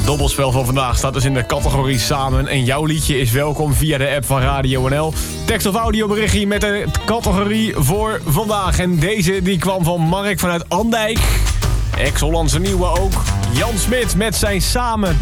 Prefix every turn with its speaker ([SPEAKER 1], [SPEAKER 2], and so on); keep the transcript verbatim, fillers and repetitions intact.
[SPEAKER 1] Dobbelspel van vandaag staat dus in de categorie Samen. En jouw liedje is welkom via de app van Radio N L. Tekst- of audioberichtje met de categorie voor vandaag. En deze die kwam van Mark vanuit Andijk. Ex-Hollandse nieuwe ook. Jan Smit met zijn Samen.